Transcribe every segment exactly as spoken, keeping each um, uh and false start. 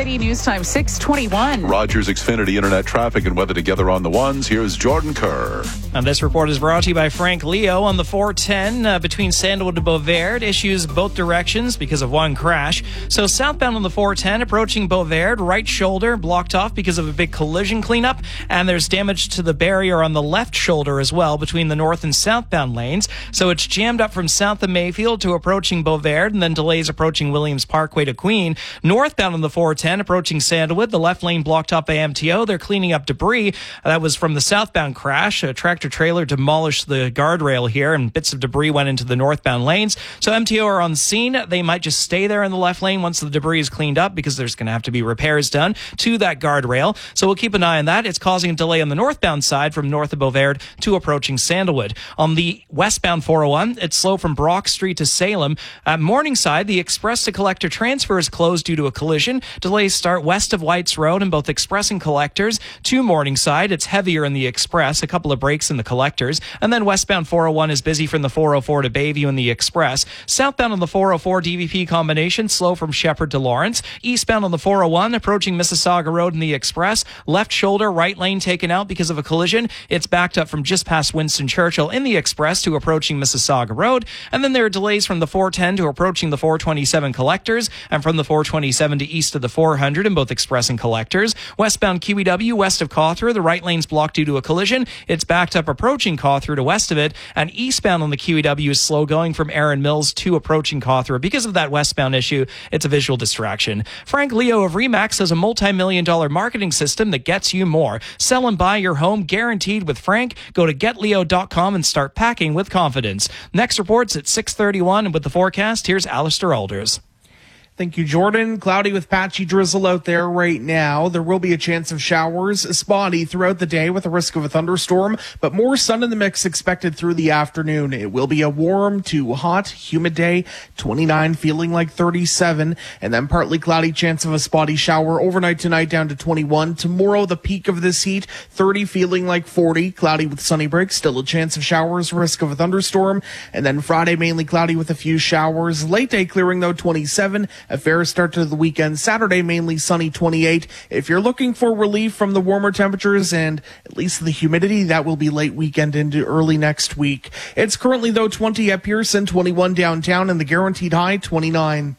eighty News Time, six twenty-one. Rogers Xfinity Internet traffic and weather together on the ones. Here's Jordan Kerr. And this report is brought to you by Frank Leo on the four ten uh, between Sandalwood and Beauvert. Issues both directions because of one crash. So southbound on the four ten approaching Beauvert, right shoulder blocked off because of a big collision cleanup. And there's damage to the barrier on the left shoulder as well between the north and southbound lanes. So it's jammed up from south of Mayfield to approaching Beauvert, and then delays approaching Williams Parkway to Queen. Northbound on the four ten approaching Sandalwood, the left lane blocked up by M T O. They're cleaning up debris. That was from the southbound crash. A tractor trailer demolished the guardrail here, and bits of debris went into the northbound lanes. So M T O are on scene. They might just stay there in the left lane once the debris is cleaned up because there's going to have to be repairs done to that guardrail. So we'll keep an eye on that. It's causing a delay on the northbound side from north of Beauvert to approaching Sandalwood. On the westbound four oh one, it's slow from Brock Street to Salem. At Morningside, the express to collector transfer is closed due to a collision. Delays start west of Whites Road in both express and collectors to Morningside. It's heavier in the express, a couple of breaks in the collectors. And then westbound four oh one is busy from the four oh four to Bayview in the express. Southbound on the four oh four D V P combination, slow from Shepherd to Lawrence. Eastbound on the four oh one, approaching Mississauga Road in the express. Left shoulder, right lane taken out because of a collision. It's backed up from just past Winston Churchill in the express to approaching Mississauga Road. And then there are delays from the four ten to approaching the four twenty-seven collectors, and from the four twenty-seven to east of the four hundred in both express and collectors. Westbound Q E W west of Cawthra, the right lane's blocked due to a collision. It's backed up approaching Cawthra to west of it, and eastbound on the Q E W is slow going from Erin Mills to approaching Cawthra. Because of that westbound issue, it's a visual distraction. Frank Leo of Remax has a multi-million dollar marketing system that gets you more. Sell and buy your home guaranteed with Frank. Go to get leo dot com and start packing with confidence. Next report's at six thirty-one, and with the forecast, here's Alistair Alders. Thank you, Jordan. Cloudy with patchy drizzle out there right now. There will be a chance of showers, spotty throughout the day with a risk of a thunderstorm, but more sun in the mix expected through the afternoon. It will be a warm to hot, humid day, twenty-nine feeling like thirty-seven, and then partly cloudy chance of a spotty shower overnight tonight down to twenty-one. Tomorrow, the peak of this heat, thirty feeling like forty, cloudy with sunny breaks, still a chance of showers, risk of a thunderstorm, and then Friday mainly cloudy with a few showers. Late day clearing though, twenty-seven. A fair start to the weekend. Saturday, mainly sunny, twenty-eight. If you're looking for relief from the warmer temperatures and at least the humidity, that will be late weekend into early next week. It's currently, though, twenty at Pearson, twenty-one downtown, and the guaranteed high, twenty-nine.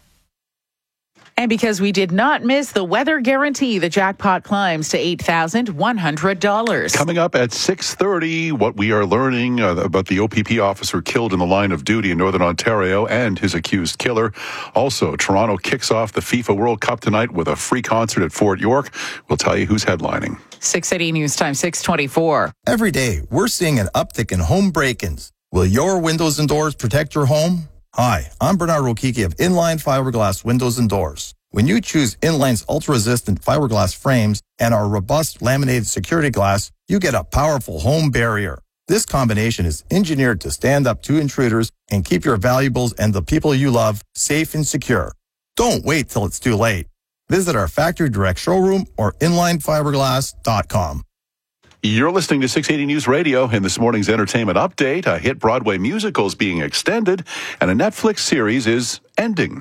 And because we did not miss the weather guarantee, the jackpot climbs to eight thousand one hundred dollars. Coming up at six thirty, what we are learning uh, about the O P P officer killed in the line of duty in Northern Ontario and his accused killer. Also, Toronto kicks off the FIFA World Cup tonight with a free concert at Fort York. We'll tell you who's headlining. six eighty News Time, six twenty-four. Every day, we're seeing an uptick in home break-ins. Will your windows and doors protect your home? Hi, I'm Bernard Rokiki of Inline Fiberglass Windows and Doors. When you choose Inline's ultra-resistant fiberglass frames and our robust laminated security glass, you get a powerful home barrier. This combination is engineered to stand up to intruders and keep your valuables and the people you love safe and secure. Don't wait till it's too late. Visit our factory direct showroom or inline fiberglass dot com. You're listening to six eighty News Radio. In this morning's entertainment update, a hit Broadway musical is being extended, and a Netflix series is ending.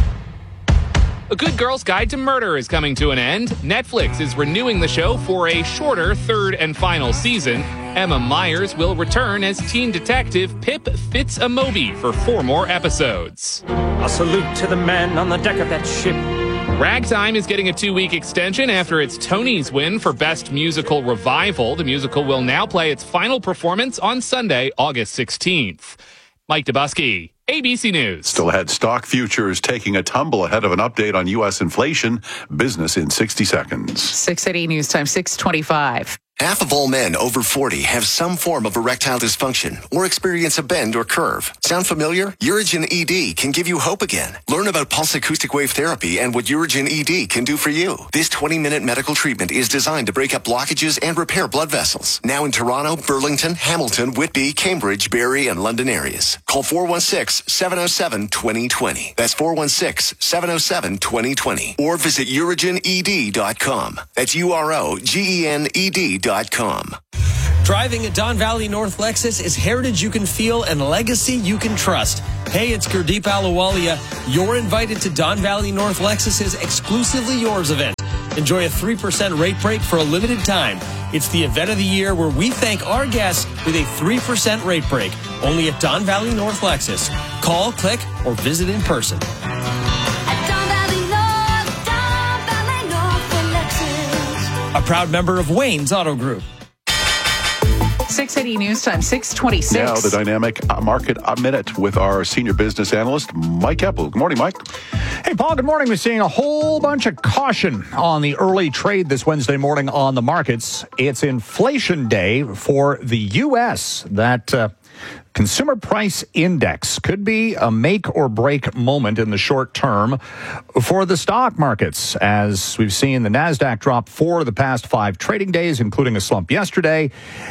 A Good Girl's Guide to Murder is coming to an end. Netflix is renewing the show for a shorter third and final season. Emma Myers will return as teen detective Pip Fitz-Amobi for four more episodes. A salute to the men on the deck of that ship. Ragtime is getting a two-week extension after its Tony's win for Best Musical Revival. The musical will now play its final performance on Sunday, August sixteenth. Mike Dubusky, A B C News. Still ahead, stock futures taking a tumble ahead of an update on U S inflation. Business in sixty seconds. six eighty News Time, six twenty-five. Half of all men over forty have some form of erectile dysfunction or experience a bend or curve. Sound familiar? Urigen E D can give you hope again. Learn about pulse acoustic wave therapy and what Urigen E D can do for you. This twenty-minute medical treatment is designed to break up blockages and repair blood vessels. Now in Toronto, Burlington, Hamilton, Whitby, Cambridge, Barrie, and London areas. Call four one six, seven oh seven, two oh two oh. That's four one six, seven oh seven, two oh two oh. Or visit urigen e d dot com. That's U R O G E N E D dot com. Driving a Don Valley North Lexus is heritage you can feel and legacy you can trust. Hey, it's Gurdeep Ahluwalia. You're invited to Don Valley North Lexus's Exclusively Yours event. Enjoy a three percent rate break for a limited time. It's the event of the year where we thank our guests with a three percent rate break. Only at Don Valley North Lexus. Call, click, or visit in person. At Don Valley North, Don Valley North Lexus. A proud member of Wayne's Auto Group. six eighty News Time, six twenty-six. Now the dynamic market a minute with our senior business analyst, Mike Eppel. Good morning, Mike. Hey, Paul, good morning. We're seeing a whole bunch of caution on the early trade this Wednesday morning on the markets. It's inflation day for the U S. That uh, consumer price index could be a make or break moment in the short term for the stock markets. As we've seen the NASDAQ drop four of the past five trading days, including a slump yesterday.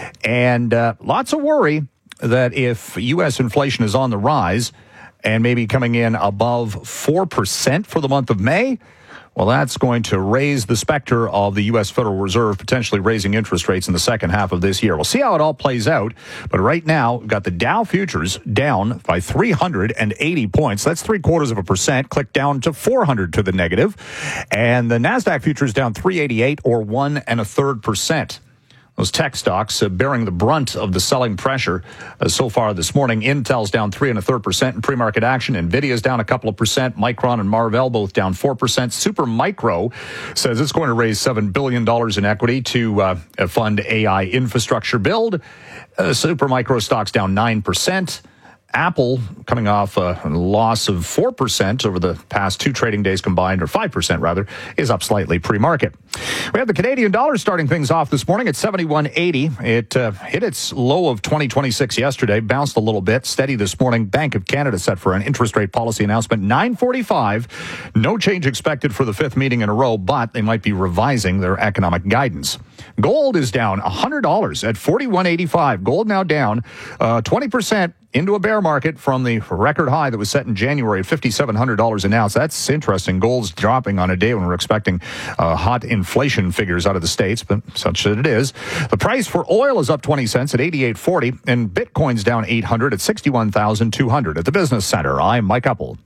And uh, lots of worry that if U S inflation is on the rise and maybe coming in above four percent for the month of May, well, that's going to raise the specter of the U S Federal Reserve potentially raising interest rates in the second half of this year. We'll see how it all plays out. But right now, we've got the Dow futures down by three hundred eighty points. That's three quarters of a percent. Click down to four hundred to the negative. And the NASDAQ futures down three eighty-eight or one and a third percent. Those tech stocks uh, bearing the brunt of the selling pressure uh, so far this morning. Intel's down three and a third percent in pre-market action. Nvidia's down a couple of percent. Micron and Marvell both down four percent. Supermicro says it's going to raise seven billion dollars in equity to uh, fund A I infrastructure build. Uh, Supermicro stocks down nine percent. Apple, coming off a loss of four percent over the past two trading days combined, or five percent rather, is up slightly pre-market. We have the Canadian dollar starting things off this morning at seventy-one eighty. It uh, hit its low of twenty twenty-six yesterday, bounced a little bit, steady this morning. Bank of Canada set for an interest rate policy announcement, nine forty-five. No change expected for the fifth meeting in a row, but they might be revising their economic guidance. Gold is down one hundred dollars at forty-one eighty-five. Gold now down uh, twenty percent into a bear market from the record high that was set in January at five thousand seven hundred dollars an ounce. That's interesting. Gold's dropping on a day when we're expecting uh, hot inflation figures out of the States, but such that it is. The price for oil is up twenty cents at eighty-eight forty, and Bitcoin's down eight hundred at sixty-one thousand two hundred. At the Business Center, I'm Mike Eppel.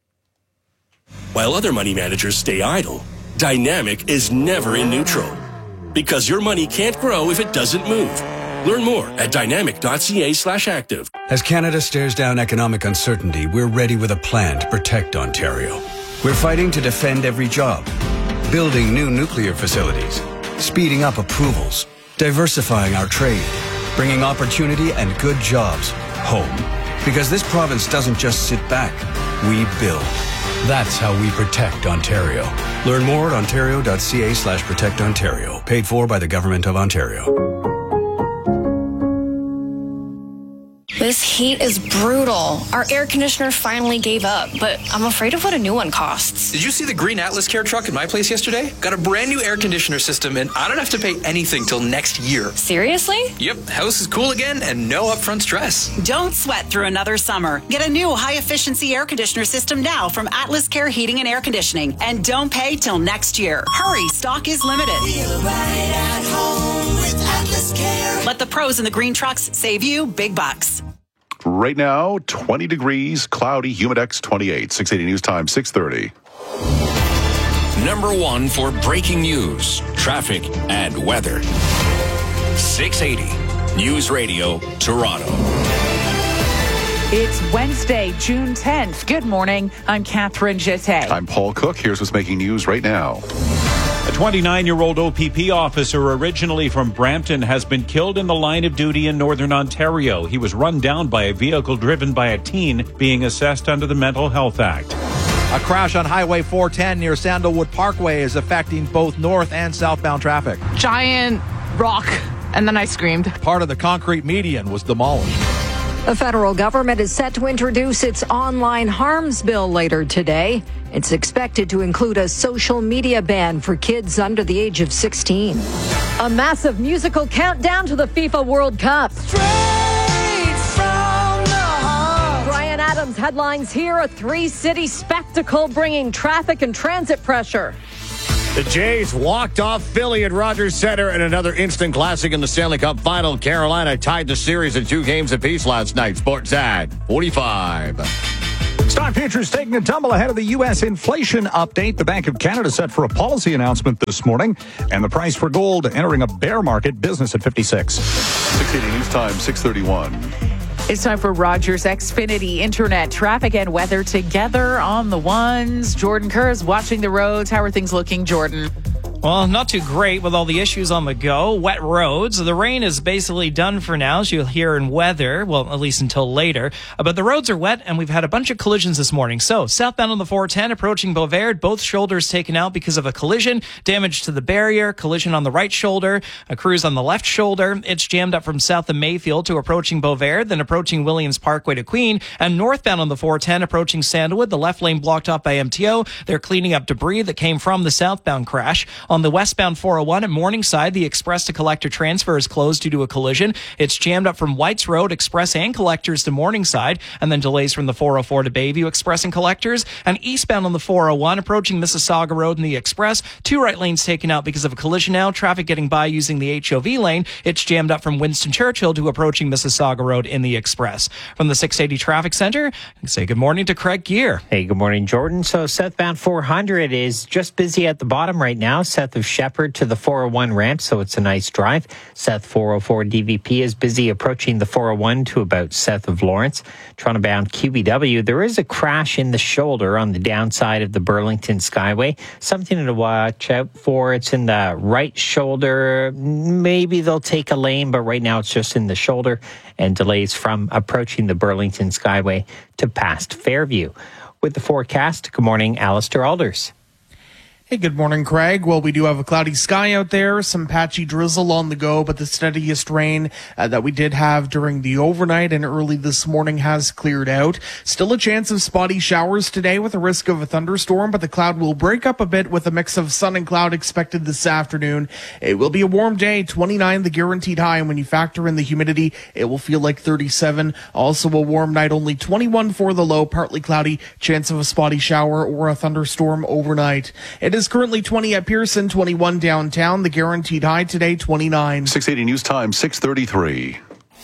While other money managers stay idle, Dynamic is never in neutral. Because your money can't grow if it doesn't move. Learn more at dynamic.ca slash active. As Canada stares down economic uncertainty, we're ready with a plan to protect Ontario. We're fighting to defend every job, building new nuclear facilities, speeding up approvals, diversifying our trade, bringing opportunity and good jobs home. Because this province doesn't just sit back, we build. That's how we protect Ontario. Learn more at ontario.ca slash protect Ontario. Paid for by the Government of Ontario. This heat is brutal. Our air conditioner finally gave up, but I'm afraid of what a new one costs. Did you see the green Atlas Care truck in my place yesterday? Got a brand new air conditioner system, and I don't have to pay anything till next year. Seriously? Yep, house is cool again and no upfront stress. Don't sweat through another summer. Get a new high-efficiency air conditioner system now from Atlas Care Heating and Air Conditioning, and don't pay till next year. Hurry, stock is limited. Feel right at home with Atlas Care. Let the pros in the green trucks save you big bucks. Right now, twenty degrees, cloudy, Humidex twenty-eight. six eighty News Time, six thirty. Number one for breaking news, traffic, and weather. six eighty News Radio, Toronto. It's Wednesday, June tenth. Good morning. I'm Catherine Jeté. I'm Paul Cook. Here's what's making news right now. A twenty-nine-year-old O P P officer originally from Brampton has been killed in the line of duty in Northern Ontario. He was run down by a vehicle driven by a teen being assessed under the Mental Health Act. A crash on Highway four ten near Sandalwood Parkway is affecting both north and southbound traffic. Giant rock, and then I screamed. Part of the concrete median was demolished. The federal government is set to introduce its online harms bill later today. It's expected to include a social media ban for kids under the age of sixteen. A massive musical countdown to the FIFA World Cup. Straight from the heart. Bryan Adams headlines here, a three-city spectacle bringing traffic and transit pressure. The Jays walked off Philly at Rogers Center in another instant classic in the Stanley Cup Final. Carolina tied the series at two games apiece last night. Sportsnet forty-five. Stock futures taking a tumble ahead of the U S inflation update. The Bank of Canada set for a policy announcement this morning, and the price for gold entering a bear market. Business at fifty-six. six eighty News Time, six thirty-one. It's time for Rogers Xfinity Internet traffic and weather together on the ones. Jordan Kerr is watching the roads. How are things looking, Jordan? Well, not too great with all the issues on the go. Wet roads. The rain is basically done for now, as you'll hear in weather. Well, at least until later. Uh, but the roads are wet, and we've had a bunch of collisions this morning. So, southbound on the four ten, approaching Beauvert, both shoulders taken out because of a collision. Damage to the barrier, collision on the right shoulder, a cruise on the left shoulder. It's jammed up from south of Mayfield to approaching Beauvert, then approaching Williams Parkway to Queen. And northbound on the four ten, approaching Sandalwood, the left lane blocked off by M T O. They're cleaning up debris that came from the southbound crash. On the westbound four oh one at Morningside, the express to collector transfer is closed due to a collision. It's jammed up from Whites Road, express and collectors to Morningside, and then delays from the four oh four to Bayview, express and collectors. And eastbound on the four oh one, approaching Mississauga Road in the express, two right lanes taken out because of a collision now. Traffic getting by using the H O V lane. It's jammed up from Winston Churchill to approaching Mississauga Road in the express. From the six eighty Traffic Center, I say good morning to Craig Gear. Hey, good morning, Jordan. So southbound four hundred is just busy at the bottom right now, south of Shepherd to the four oh one ramp, so it's a nice drive. South four oh four D V P is busy approaching the four oh one to about south of Lawrence. Toronto bound Q B W, there is a crash in the shoulder on the downside of the Burlington Skyway. Something to watch out for. It's in the right shoulder. Maybe they'll take a lane, but right now it's just in the shoulder, and delays from approaching the Burlington Skyway to past Fairview. With the forecast, good morning, Alistair Alders. Hey, good morning, Craig. Well, we do have a cloudy sky out there, some patchy drizzle on the go, but the steadiest rain uh, that we did have during the overnight and early this morning has cleared out. Still a chance of spotty showers today with a risk of a thunderstorm, but the cloud will break up a bit with a mix of sun and cloud expected this afternoon. It will be a warm day, twenty-nine the guaranteed high, and when you factor in the humidity, it will feel like thirty-seven. Also a warm night, only twenty-one for the low, partly cloudy, chance of a spotty shower or a thunderstorm overnight. It is currently twenty at Pearson, twenty-one downtown. The guaranteed high today, twenty-nine. six eighty News Time, six thirty-three.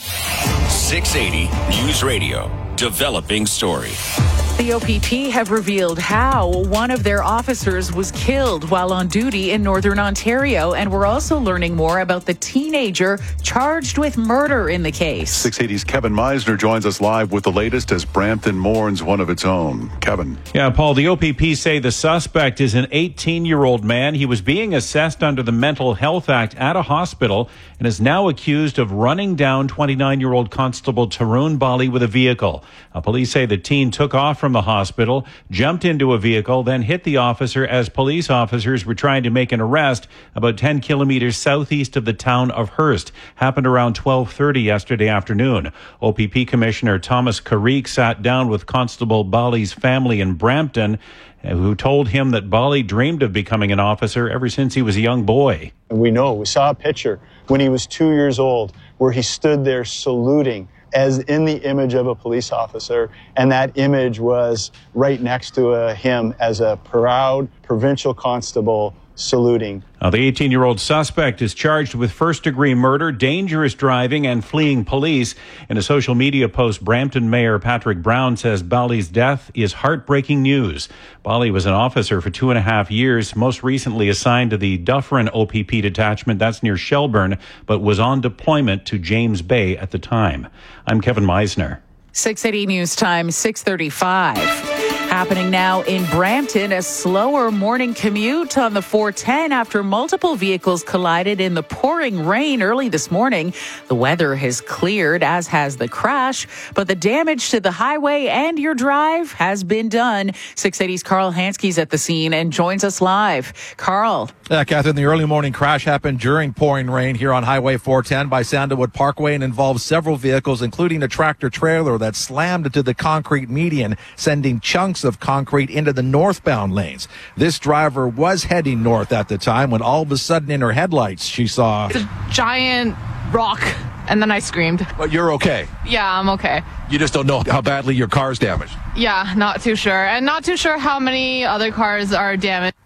six eighty News Radio. Developing story. The O P P have revealed how one of their officers was killed while on duty in Northern Ontario, and we're also learning more about the teenager charged with murder in the case. six eighty's Kevin Meisner joins us live with the latest as Brampton mourns one of its own. Kevin. Yeah, Paul, the O P P say the suspect is an eighteen-year-old man. He was being assessed under the Mental Health Act at a hospital and is now accused of running down twenty-nine-year-old Constable Tarun Bali with a vehicle. Uh, police say the teen took off from the hospital, jumped into a vehicle, then hit the officer as police officers were trying to make an arrest about ten kilometers southeast of the town of Hearst. Happened around twelve thirty yesterday afternoon. O P P Commissioner Thomas Carrique sat down with Constable Bali's family in Brampton, who told him that Bali dreamed of becoming an officer ever since he was a young boy. We know, we saw a picture when he was two years old where he stood there saluting as in the image of a police officer, and that image was right next to uh, him as a proud provincial constable saluting. Now, the eighteen-year-old suspect is charged with first-degree murder, dangerous driving, and fleeing police. In a social media post, Brampton Mayor Patrick Brown says Bali's death is heartbreaking news. Bali was an officer for two and a half years, most recently assigned to the Dufferin O P P detachment, that's near Shelburne, but was on deployment to James Bay at the time. I'm Kevin Meisner. six eighty News Time, six thirty-five. Happening now in Brampton, a slower morning commute on the four ten after multiple vehicles collided in the pouring rain early this morning. The weather has cleared, as has the crash, but the damage to the highway and your drive has been done. six eighty's Carl Hanske's at the scene and joins us live. Carl. Yeah, Catherine, the early morning crash happened during pouring rain here on Highway four ten by Sandalwood Parkway and involved several vehicles, including a tractor trailer that slammed into the concrete median, sending chunks of concrete into the northbound lanes. This driver was heading north at the time when all of a sudden in her headlights she saw it's a giant rock, and then I screamed. But you're okay. Yeah, I'm okay. You just don't know how badly your car's damaged. Yeah, not too sure. And not too sure how many other cars are damaged.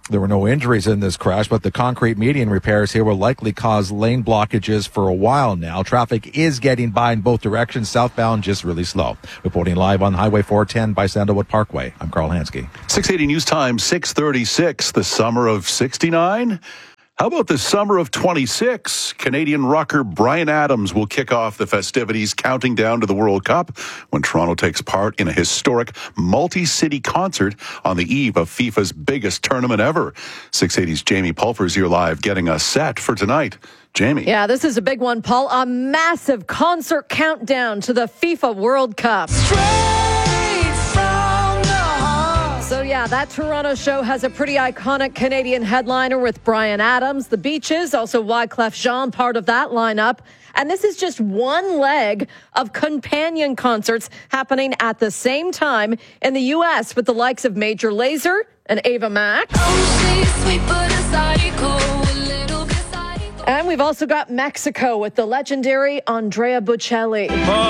There were no injuries in this crash, but the concrete median repairs here will likely cause lane blockages for a while now. Traffic is getting by in both directions. Southbound just really slow. Reporting live on Highway four ten by Sandalwood Parkway, I'm Carl Hansky. six eighty News Time, six thirty-six, the summer of sixty-nine. How about the summer of twenty-six? Canadian rocker Bryan Adams will kick off the festivities counting down to the World Cup when Toronto takes part in a historic multi-city concert on the eve of FIFA's biggest tournament ever. six eighty's Jamie Pulfer's here live getting us set for tonight. Jamie. Yeah, this is a big one, Paul. A massive concert countdown to the FIFA World Cup. So yeah, that Toronto show has a pretty iconic Canadian headliner with Bryan Adams, The Beaches, also Wyclef Jean, part of that lineup. And this is just one leg of companion concerts happening at the same time in the U S with the likes of Major Lazer and Ava Max. And we've also got Mexico with the legendary Andrea Bocelli.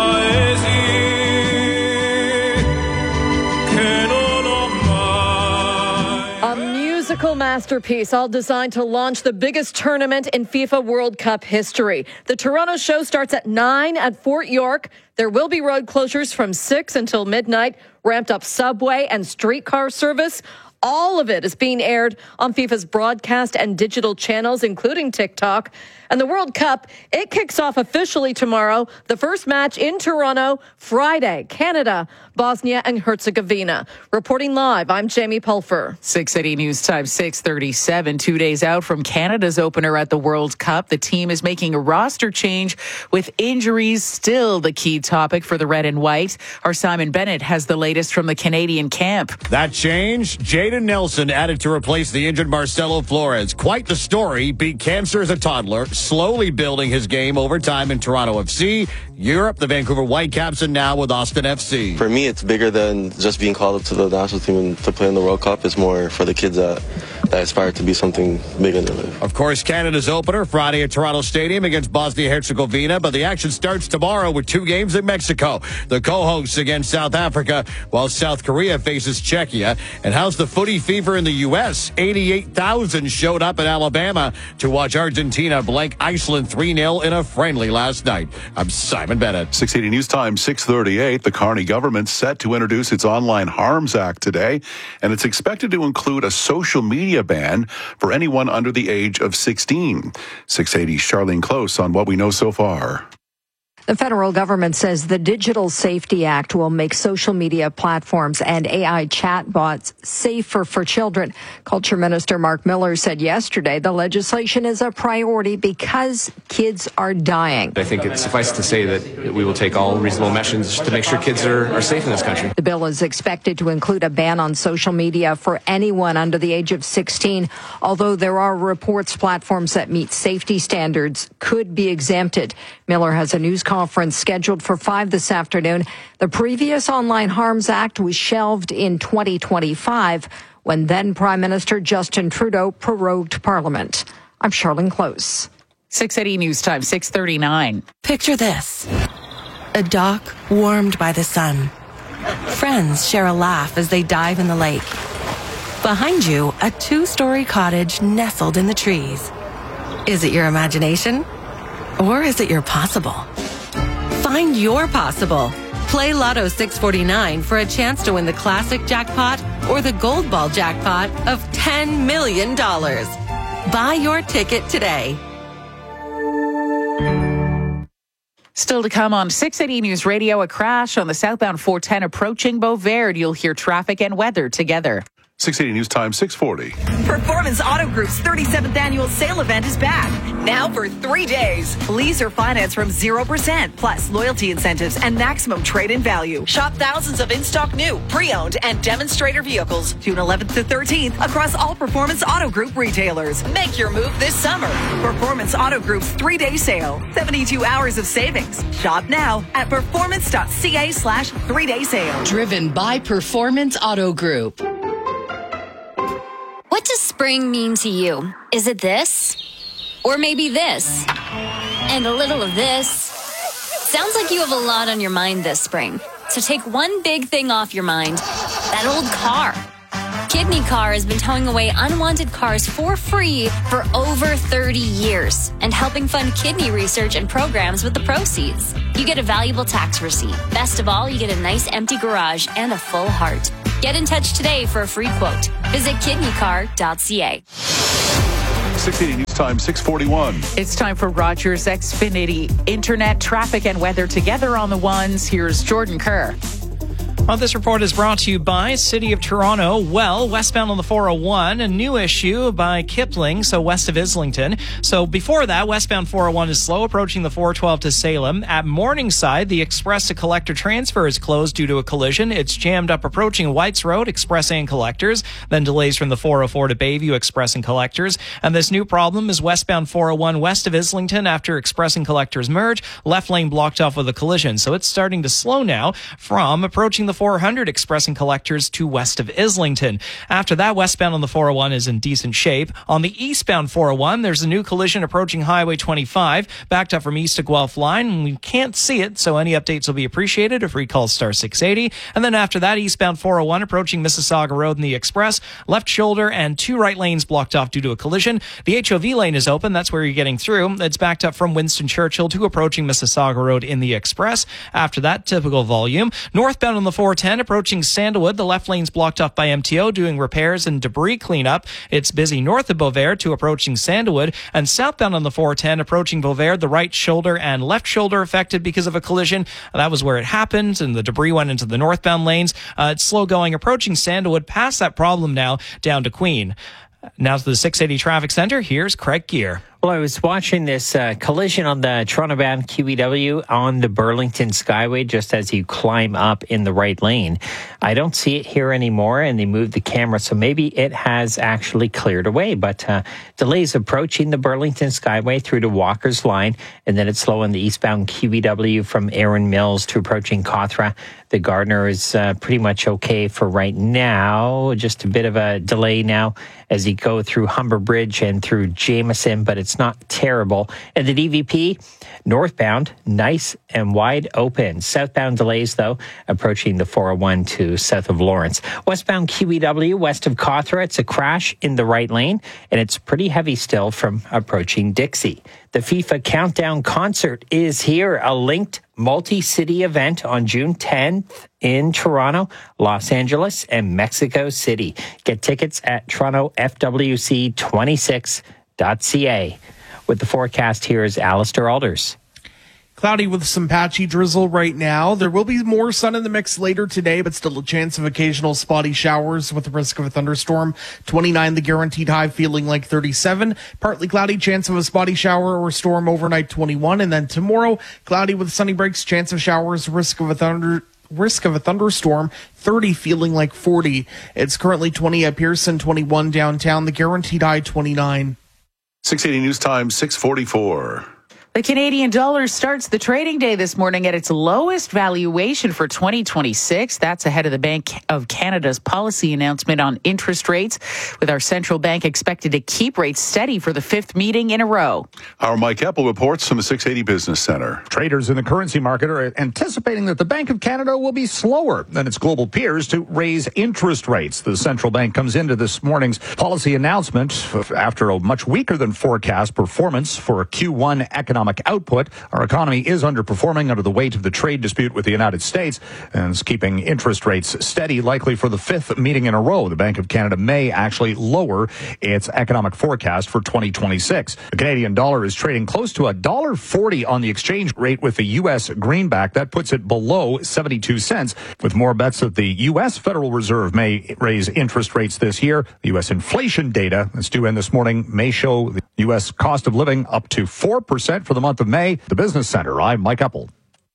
Musical masterpiece, all designed to launch the biggest tournament in FIFA World Cup history. The Toronto show starts at nine at Fort York. There will be road closures from six until midnight, ramped up subway and streetcar service. All of it is being aired on FIFA's broadcast and digital channels, including TikTok. And the World Cup, it kicks off officially tomorrow. The first match in Toronto, Friday, Canada, Bosnia and Herzegovina. Reporting live, I'm Jamie Pulfer. six eighty News Time, six thirty-seven. Two days out from Canada's opener at the World Cup, the team is making a roster change with injuries still the key topic for the red and white. Our Simon Bennett has the latest from the Canadian camp. That change, Jayden Nelson added to replace the injured Marcelo Flores. Quite the story. Beat cancer as a toddler, slowly building his game over time in Toronto F C, Europe, the Vancouver Whitecaps, and now with Austin F C. For me, it's bigger than just being called up to the national team and to play in the World Cup. It's more for the kids that, that aspire to be something big in their life. Of course, Canada's opener Friday at Toronto Stadium against Bosnia-Herzegovina, but the action starts tomorrow with two games in Mexico. The co-hosts against South Africa, while South Korea faces Czechia. And how's the footy fever in the U S? eighty-eight thousand showed up in Alabama to watch Argentina blank Iceland three nil in a friendly last night. I'm Simon Bennett. six eighty News Time, six thirty-eight. The Carney government's set to introduce its Online Harms Act today, and it's expected to include a social media ban for anyone under the age of sixteen. six eighty's Charlene Close on what we know so far. The federal government says the Digital Safety Act will make social media platforms and A I chatbots safer for children. Culture Minister Mark Miller said yesterday the legislation is a priority because kids are dying. I think it's suffice to say that we will take all reasonable measures to make sure kids are, are safe in this country. The bill is expected to include a ban on social media for anyone under the age of sixteen, although there are reports platforms that meet safety standards could be exempted. Miller has a news conference scheduled for five this afternoon. The previous Online Harms Act was shelved in twenty twenty-five when then Prime Minister Justin Trudeau prorogued Parliament. I'm Charlene Close. six eighty News Time, six thirty-nine. Picture this. A dock warmed by the sun. Friends share a laugh as they dive in the lake. Behind you, a two-story cottage nestled in the trees. Is it your imagination? Or is it your possible? Find your possible. Play Lotto six forty-nine for a chance to win the classic jackpot or the gold ball jackpot of ten million dollars. Buy your ticket today. Still to come on six eighty News Radio, a crash on the southbound four ten approaching Beauvert. You'll hear traffic and weather together. six eighty News Time, six forty. Performance Auto Group's thirty-seventh annual sale event is back. Now for three days. Lease or finance from zero percent, plus loyalty incentives and maximum trade-in value. Shop thousands of in-stock new, pre-owned, and demonstrator vehicles June eleventh to thirteenth across all Performance Auto Group retailers. Make your move this summer. Performance Auto Group's three-day sale. seventy-two hours of savings. Shop now at performance.ca slash three-day sale. Driven by Performance Auto Group. What does spring mean to you? Is it this? Or maybe this? And a little of this? Sounds like you have a lot on your mind this spring. So take one big thing off your mind. That old car. Kidney Car has been towing away unwanted cars for free for over thirty years and helping fund kidney research and programs with the proceeds. You get a valuable tax receipt. Best of all, you get a nice empty garage and a full heart. Get in touch today for a free quote. Visit kidney car dot c a. six eighty News Time, six forty-one. It's time for Rogers Xfinity Internet, traffic, and weather together on the ones. Here's Jordan Kerr. Well, this report is brought to you by City of Toronto. Well, westbound on the four oh one, a new issue by Kipling, so west of Islington. So before that, westbound four oh one is slow approaching the four twelve to Salem. At Morningside, the express to collector transfer is closed due to a collision. It's jammed up approaching Whites Road, express and collectors. Then delays from the four oh four to Bayview, express and collectors. And this new problem is westbound four oh one west of Islington after express and collectors merge. Left lane blocked off with a collision. So it's starting to slow now from approaching the four hundred express and collectors to west of Islington. After that, westbound on the four oh one is in decent shape. On the eastbound four oh one, there's a new collision approaching Highway twenty-five, backed up from east to Guelph line. We can't see it, so any updates will be appreciated if recall star six eighty. And then after that, eastbound four oh one approaching Mississauga Road in the express, left shoulder and two right lanes blocked off due to a collision. The H O V lane is open. That's where you're getting through. It's backed up from Winston Churchill to approaching Mississauga Road in the express. After that, typical volume. Northbound on the four ten approaching Sandalwood, the left lane's blocked off by M T O doing repairs and debris cleanup. It's busy north of Beauvert to approaching Sandalwood, and southbound on the four ten approaching Beauvert, the right shoulder and left shoulder affected because of a collision. That was where it happened, and the debris went into the northbound lanes. Uh, it's slow going approaching Sandalwood, past that problem now, down to Queen. Now to the six eighty Traffic Center, here's Craig Gear. Well, I was watching this uh, collision on the Toronto-bound Q E W on the Burlington Skyway just as you climb up in the right lane. I don't see it here anymore, and they moved the camera, so maybe it has actually cleared away. But uh, delays approaching the Burlington Skyway through to Walker's Line, and then it's slow on the eastbound Q E W from Erin Mills to approaching Cawthra. The Gardner is uh, pretty much okay for right now. Just a bit of a delay now as you go through Humber Bridge and through Jameson, but it's not terrible. And the D V P, northbound, nice and wide open. Southbound delays, though, approaching the four oh one to south of Lawrence. Westbound Q E W, west of Cawthra, it's a crash in the right lane, and it's pretty heavy still from approaching Dixie. The FIFA Countdown Concert is here, a linked multi-city event on June tenth in Toronto, Los Angeles, and Mexico City. Get tickets at toronto f w c twenty-six dot c a. With the forecast, here is Alistair Alders. Cloudy with some patchy drizzle right now. There will be more sun in the mix later today, but still a chance of occasional spotty showers with the risk of a thunderstorm. twenty-nine, the guaranteed high, feeling like thirty-seven. Partly cloudy, chance of a spotty shower or storm overnight, twenty-one. And then tomorrow, cloudy with sunny breaks, chance of showers, risk of a thunder... risk of a thunderstorm, thirty, feeling like forty. It's currently twenty at Pearson, twenty-one downtown, the guaranteed high, twenty-nine. six eighty News Time, six forty-four. The Canadian dollar starts the trading day this morning at its lowest valuation for twenty twenty-six. That's ahead of the Bank of Canada's policy announcement on interest rates, with our central bank expected to keep rates steady for the fifth meeting in a row. Our Mike Epple reports from the six eighty Business Center. Traders in the currency market are anticipating that the Bank of Canada will be slower than its global peers to raise interest rates. The central bank comes into this morning's policy announcement after a much weaker than forecast performance for Q one economic output. Our economy is underperforming under the weight of the trade dispute with the United States and is keeping interest rates steady, likely for the fifth meeting in a row. The Bank of Canada may actually lower its economic forecast for twenty twenty-six. The Canadian dollar is trading close to one dollar forty on the exchange rate with the U S greenback. That puts it below seventy-two cents, with more bets that the U S Federal Reserve may raise interest rates this year. The U S inflation data that's due in this morning may show the U S cost of living up to four percent for the month of May. The Business Center, I'm Mike Epple.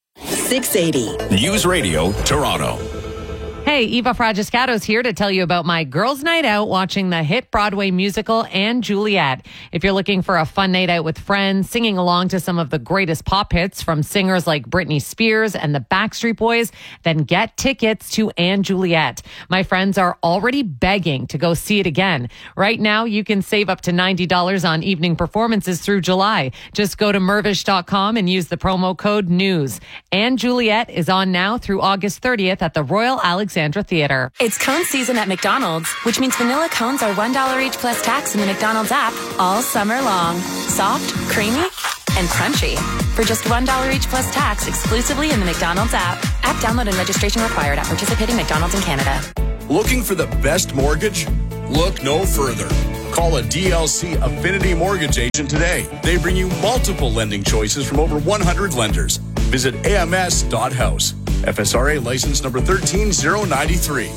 six eighty News Radio, Toronto. Hey, Eva Fragiscato's here to tell you about my girls' night out watching the hit Broadway musical Anne Juliet. If you're looking for a fun night out with friends, singing along to some of the greatest pop hits from singers like Britney Spears and the Backstreet Boys, then get tickets to Anne Juliet. My friends are already begging to go see it again. Right now, you can save up to ninety dollars on evening performances through July. Just go to mervish dot com and use the promo code NEWS. Anne Juliet is on now through August thirtieth at the Royal Alexandra Alexandra Theater. It's cone season at McDonald's, which means vanilla cones are one dollar each plus tax in the McDonald's app all summer long. Soft, creamy, and crunchy. For just one dollar each plus tax exclusively in the McDonald's app. App download and registration required at participating McDonald's in Canada. Looking for the best mortgage? Look no further. Call a D L C Affinity Mortgage agent today. They bring you multiple lending choices from over one hundred lenders. Visit A M S dot house. F S R A license number one three zero nine three.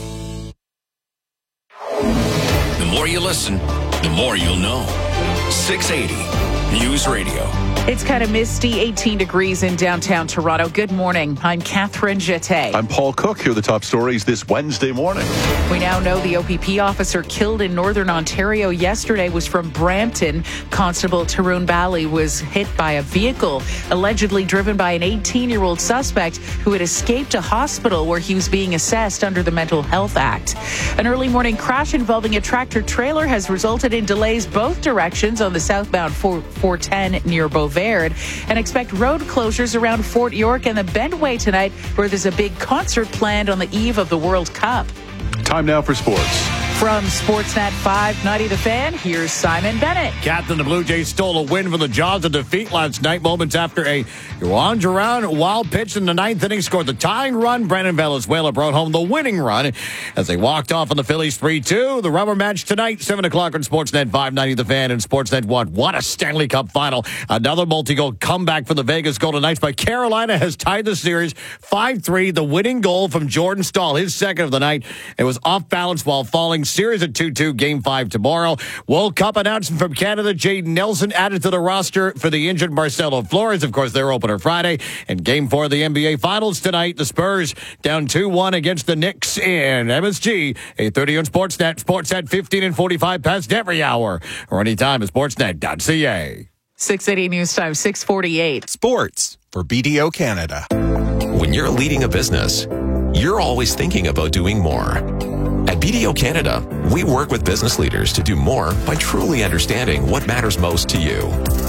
The more you listen, the more you'll know. six eighty News Radio. It's kind of misty, eighteen degrees in downtown Toronto. Good morning. I'm Catherine Jeté. I'm Paul Cook. Here are the top stories this Wednesday morning. We now know the O P P officer killed in Northern Ontario yesterday was from Brampton. Constable Tarun Bali was hit by a vehicle allegedly driven by an eighteen-year-old suspect who had escaped a hospital where he was being assessed under the Mental Health Act. An early morning crash involving a tractor-trailer has resulted in delays both directions on the southbound four ten near Beauvais. And expect road closures around Fort York and the Bentway tonight, where there's a big concert planned on the eve of the World Cup. Time now for sports. From Sportsnet five ninety The Fan, here's Simon Bennett. Captain, the Blue Jays stole a win from the jaws of defeat last night, moments after a Juan Duran wild pitch in the ninth inning scored the tying run. Brandon Valenzuela brought home the winning run as they walked off on the Phillies three two. The rubber match tonight, seven o'clock on Sportsnet five ninety The Fan and Sportsnet one. What a Stanley Cup final. Another multi-goal comeback from the Vegas Golden Knights, but Carolina has tied the series five three. The winning goal from Jordan Staal, his second of the night. It was off balance while falling. Series at two two, game five tomorrow. World Cup announcement from Canada. Jaden Nelson added to the roster for the injured Marcelo Flores. Of course, their opener Friday. And game four of the N B A Finals tonight. The Spurs down two one against the Knicks in M S G. eight thirty on Sportsnet. Sportsnet fifteen and forty-five past every hour. Or anytime at sportsnet dot c a. six eighty News Time, six forty-eight. Sports for B D O Canada. When you're leading a business, you're always thinking about doing more. At B D O Canada, we work with business leaders to do more by truly understanding what matters most to you.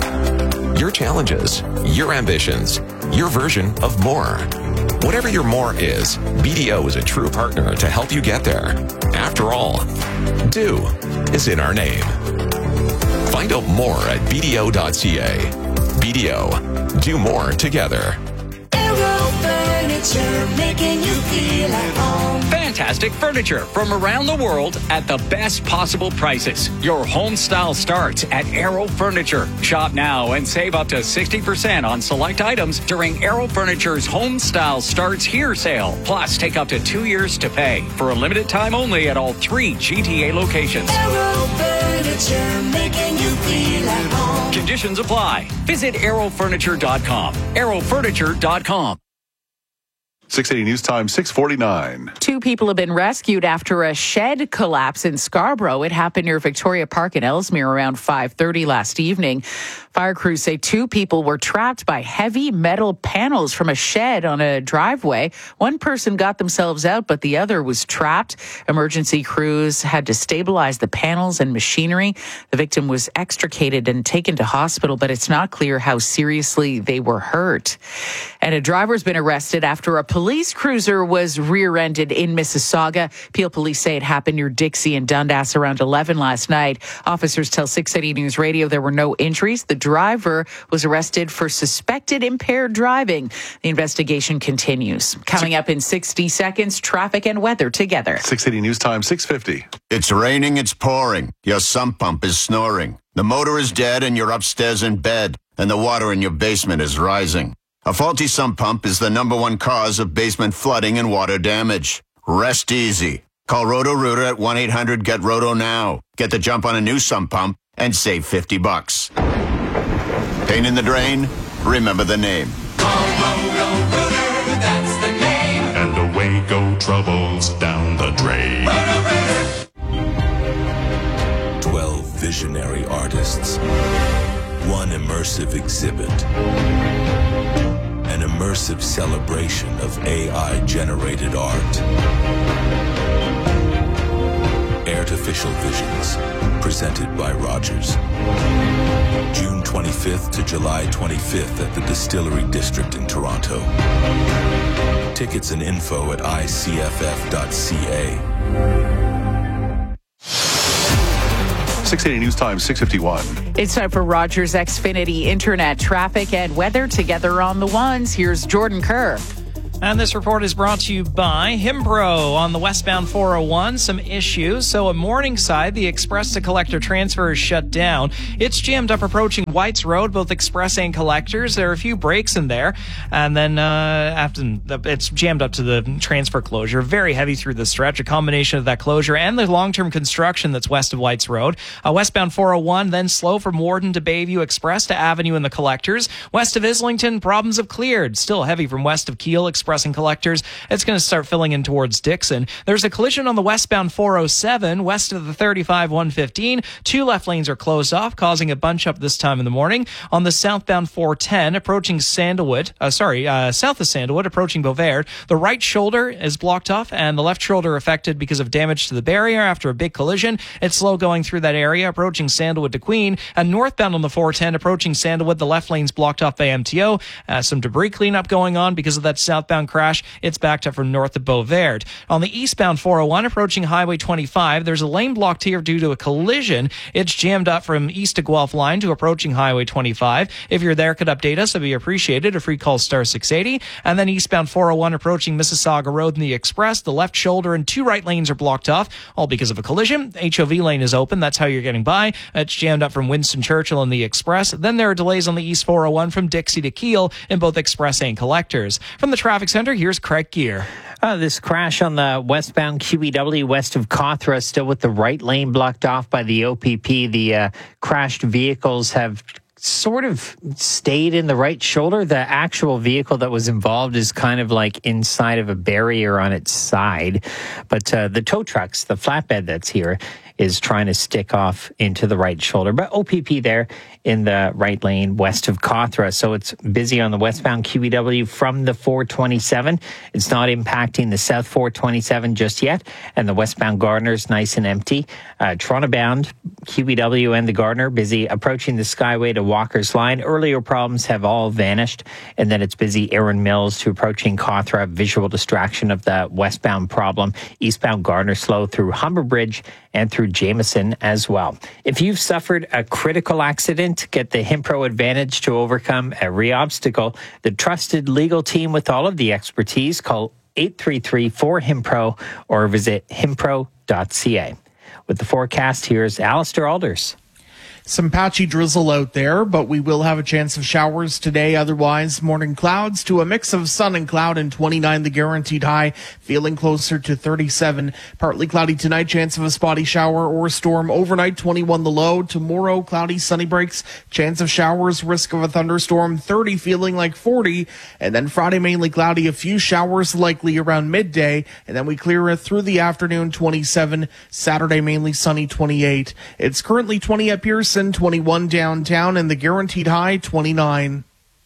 Your challenges, your ambitions, your version of more. Whatever your more is, B D O is a true partner to help you get there. After all, do is in our name. Find out more at b d o dot c a. B D O, do more together. Aero Furniture, making you feel at home. Fantastic furniture from around the world at the best possible prices. Your home style starts at Aero Furniture. Shop now and save up to sixty percent on select items during Aero Furniture's Home Style Starts Here sale. Plus, take up to two years to pay for a limited time only at all three G T A locations. Aero Furniture, making you feel at home. Conditions apply. Visit aero furniture dot com. aero furniture dot com. six eighty News Time, six forty-nine. Two people have been rescued after a shed collapse in Scarborough. It happened near Victoria Park in Ellesmere around five thirty last evening. Fire crews say two people were trapped by heavy metal panels from a shed on a driveway. One person got themselves out, but the other was trapped. Emergency crews had to stabilize the panels and machinery. The victim was extricated and taken to hospital, but it's not clear how seriously they were hurt. And a driver's been arrested after a police cruiser was rear-ended in Mississauga. Peel police say it happened near Dixie and Dundas around eleven last night. Officers tell six eighty News Radio there were no injuries. The driver was arrested for suspected impaired driving. The investigation continues. Coming up in sixty seconds, traffic and weather together. six eighty News Time, six fifty. It's raining, it's pouring. Your sump pump is snoring. The motor is dead and you're upstairs in bed, and the water in your basement is rising. A faulty sump pump is the number one cause of basement flooding and water damage. Rest easy. Call Roto-Rooter at one eight hundred get roto now. Get the jump on a new sump pump and save fifty bucks. Pain in the drain? Remember the name. Call Roto-Rooter, that's the name. And away go troubles down the drain. Twelve visionary artists. One immersive exhibit. An immersive celebration of A I-generated art. Artificial Visions, presented by Rogers. June twenty-fifth. twenty-fifth to July twenty-fifth at the Distillery District in Toronto. Tickets and info at I C F F dot C A. six eighty News Time, six fifty-one. It's time for Rogers Xfinity Internet traffic and weather together on the ones. Here's Jordan Kerr. And this report is brought to you by Himpro on the westbound four oh one. Some issues. So at Morningside, the express to collector transfer is shut down. It's jammed up approaching Whites Road, both express and collectors. There are a few breaks in there. And then uh, after it's jammed up to the transfer closure. Very heavy through the stretch. A combination of that closure and the long-term construction that's west of Whites Road. Uh, westbound four oh one, then slow from Warden to Bayview Express to Avenue and the collectors. West of Islington, problems have cleared. Still heavy from west of Keele Express and collectors. It's going to start filling in towards Dixon. There's a collision on the westbound four oh seven west of the thirty-five one fifteen. Two left lanes are closed off, causing a bunch up this time in the morning. On the southbound four ten approaching Sandalwood, uh, sorry, uh, south of Sandalwood approaching Beauvert, the right shoulder is blocked off and the left shoulder affected because of damage to the barrier after a big collision. It's slow going through that area approaching Sandalwood to Queen, and northbound on the four ten approaching Sandalwood, the left lane's blocked off by M T O. Uh, some debris cleanup going on because of that southbound crash. It's backed up from north of Beauvert. On the eastbound four oh one approaching Highway twenty-five, there's a lane blocked here due to a collision. It's jammed up from east to Guelph line to approaching Highway twenty-five. If you're there, could update us. It'd be appreciated. A free call star six eighty. And then eastbound four oh one approaching Mississauga Road in the Express. The left shoulder and two right lanes are blocked off, all because of a collision. H O V lane is open. That's how you're getting by. It's jammed up from Winston Churchill in the Express. Then there are delays on the east four oh one from Dixie to Keele in both Express and collectors. From the traffic center, here's Craig Gear. Uh, this crash on the westbound Q E W west of Cawthra, still with the right lane blocked off by the O P P. The uh, crashed vehicles have sort of stayed in the right shoulder. The actual vehicle that was involved is kind of like inside of a barrier on its side. But uh, the tow trucks, the flatbed that's here, is trying to stick off into the right shoulder. But O P P there in the right lane west of Cawthra. So it's busy on the westbound Q E W from the four twenty-seven. It's not impacting the south four twenty-seven just yet. And the westbound Gardner's nice and empty. Uh, Toronto bound Q E W and the Gardner busy approaching the Skyway to Walker's Line. Earlier problems have all vanished. And then it's busy Erin Mills to approaching Cawthra. Visual distraction of the westbound problem. Eastbound Gardner slow through Humber Bridge and through Jameson as well. If you've suffered a critical accident, get the Himpro Advantage to overcome every obstacle. The trusted legal team with all of the expertise. Call eight three three four Himpro or visit himpro dot c a. With the forecast, here's Alistair Alders. Some patchy drizzle out there, but we will have a chance of showers today. Otherwise, morning clouds to a mix of sun and cloud, and twenty-nine the guaranteed high, feeling closer to thirty-seven. Partly cloudy tonight, chance of a spotty shower or storm. Overnight, twenty-one the low. Tomorrow, cloudy, sunny breaks, chance of showers, risk of a thunderstorm, thirty, feeling like forty. And then Friday, mainly cloudy, a few showers likely around midday. And then we clear it through the afternoon, twenty-seven. Saturday, mainly sunny, twenty-eight. It's currently twenty at Pearson, twenty-one downtown, and the guaranteed high, twenty-nine.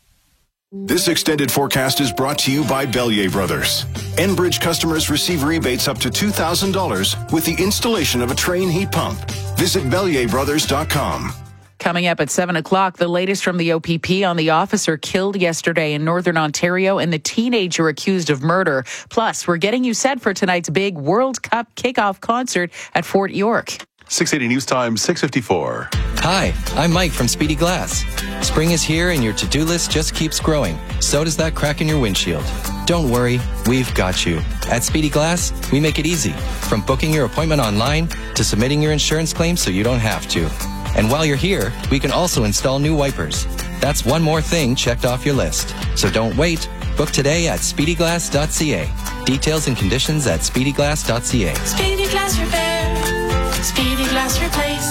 This extended forecast is brought to you by Bellier Brothers. Enbridge customers receive rebates up to two thousand dollars with the installation of a Train heat pump. Visit bellier brothers dot com. Coming up at seven o'clock, the latest from the O P P on the officer killed yesterday in Northern Ontario and the teenager accused of murder. Plus, we're getting you set for tonight's big World Cup kickoff concert at Fort York. six eighty News Time, six fifty-four. Hi, I'm Mike from Speedy Glass. Spring is here and your to-do list just keeps growing. So does that crack in your windshield. Don't worry, we've got you. At Speedy Glass, we make it easy. From booking your appointment online to submitting your insurance claim so you don't have to. And while you're here, we can also install new wipers. That's one more thing checked off your list. So don't wait. Book today at speedy glass dot c a. Details and conditions at speedy glass dot c a. Speedy Glass Repair. Speedy Glass Replace.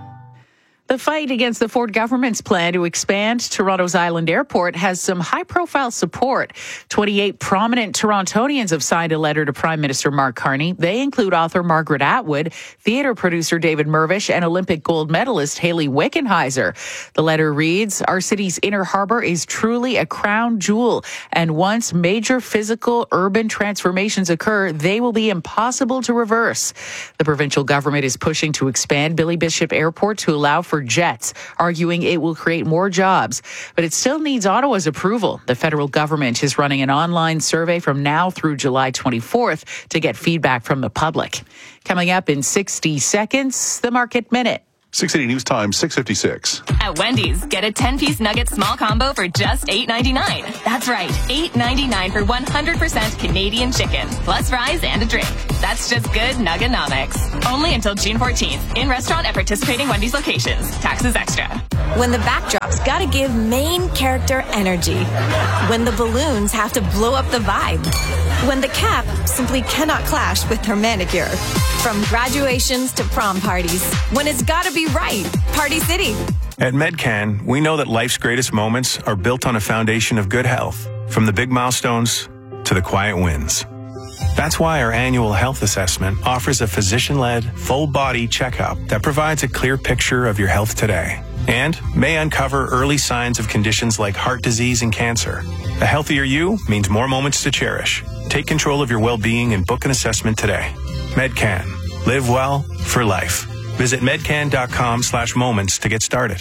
The fight against the Ford government's plan to expand Toronto's Island Airport has some high-profile support. twenty-eight prominent Torontonians have signed a letter to Prime Minister Mark Carney. They include author Margaret Atwood, theatre producer David Mirvish, and Olympic gold medalist Hayley Wickenheiser. The letter reads, "Our city's inner harbor is truly a crown jewel, and once major physical urban transformations occur, they will be impossible to reverse. The provincial government is pushing to expand Billy Bishop Airport to allow for for jets, arguing it will create more jobs. But it still needs Ottawa's approval. The federal government is running an online survey from now through July twenty-fourth to get feedback from the public. Coming up in sixty seconds, the Market Minute. six eighty News Time, six fifty-six. At Wendy's, get a ten-piece nugget small combo for just eight ninety-nine. That's right, eight ninety-nine for one hundred percent Canadian chicken, plus fries and a drink. That's just good Nugganomics. Only until June fourteenth. In restaurant at participating Wendy's locations. Taxes extra. When the backdrop's gotta give main character energy. When the balloons have to blow up the vibe. When the cap simply cannot clash with her manicure. From graduations to prom parties. When it's gotta be right. Party City. At Medcan, we know that life's greatest moments are built on a foundation of good health, from the big milestones to the quiet wins. That's why our annual health assessment offers a physician-led, full-body checkup that provides a clear picture of your health today and may uncover early signs of conditions like heart disease and cancer. A healthier you means more moments to cherish. Take control of your well-being and book an assessment today. Medcan. Live well for life. Visit medcan.com slash moments to get started.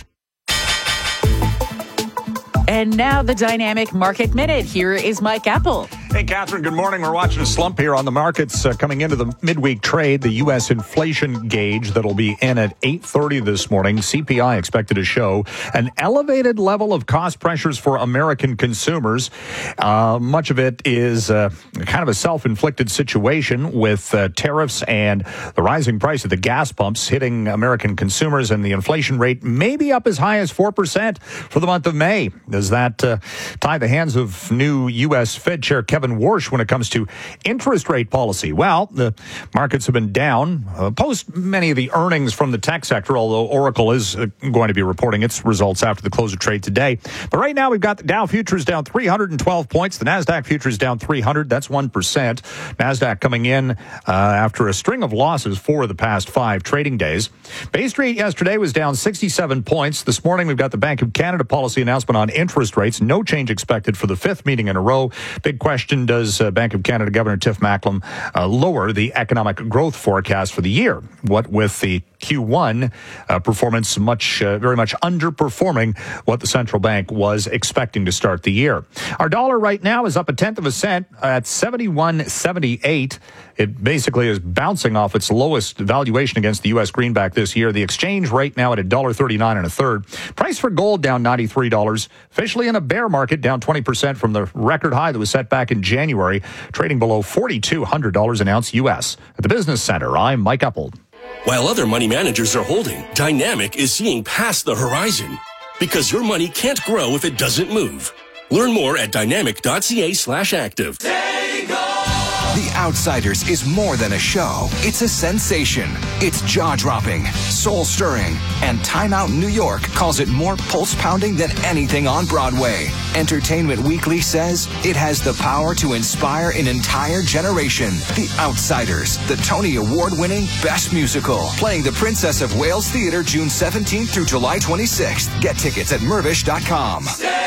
And now the Dynamic Market Minute. Here is Mike Apple. Hey, Catherine, good morning. We're watching a slump here on the markets uh, coming into the midweek trade. The U S inflation gauge that'll be in at eight thirty this morning. C P I expected to show an elevated level of cost pressures for American consumers. Uh, much of it is uh, kind of a self-inflicted situation with uh, tariffs and the rising price of the gas pumps hitting American consumers, and the inflation rate may be up as high as four percent for the month of May. Does that uh, tie the hands of new U S Fed Chair Kevin Warsh when it comes to interest rate policy? Well, the markets have been down uh, post many of the earnings from the tech sector, although Oracle is uh, going to be reporting its results after the close of trade today. But right now we've got the Dow futures down three hundred twelve points. The NASDAQ futures down three hundred. That's one percent. NASDAQ coming in uh, after a string of losses for the past five trading days. Bay Street yesterday was down sixty-seven points. This morning we've got the Bank of Canada policy announcement on interest rates. No change expected for the fifth meeting in a row. Big question, does uh, Bank of Canada Governor Tiff Macklem uh, lower the economic growth forecast for the year? What with the Q one uh, performance much, uh, very much underperforming what the central bank was expecting to start the year. Our dollar right now is up a tenth of a cent at seventy-one seventy-eight. It basically is bouncing off its lowest valuation against the U S greenback this year. The exchange right now at one dollar thirty-nine and a third. Price for gold down ninety-three dollars. Officially in a bear market, down twenty percent from the record high that was set back in January, trading below four thousand two hundred dollars an ounce U S. At the Business Center, I'm Mike Apple. While other money managers are holding, Dynamic is seeing past the horizon. Because your money can't grow if it doesn't move. Learn more at dynamic.ca slash active. The Outsiders is more than a show. It's a sensation. It's jaw-dropping, soul-stirring, and Time Out New York calls it more pulse-pounding than anything on Broadway. Entertainment Weekly says it has the power to inspire an entire generation. The Outsiders, the Tony Award-winning Best Musical, playing the Princess of Wales Theatre June seventeenth through July twenty-sixth. Get tickets at mervish dot com.